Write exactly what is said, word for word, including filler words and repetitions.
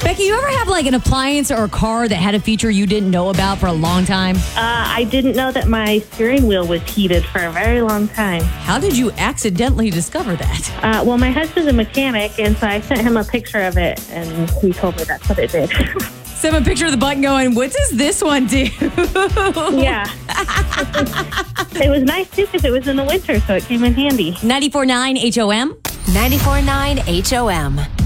Becky, you ever have like an appliance or a car that had a feature you didn't know about for a long time? Uh, I didn't know that my steering wheel was heated for a very long time. How did you accidentally discover that? Uh, well, my husband's a mechanic, and so I sent him a picture of it, and he told me that's what it did. Send him a picture of the button going, what does this one do? Yeah. It was nice, too, because it was in the winter, so it came in handy. ninety-four point nine H O M. ninety-four point nine H O M.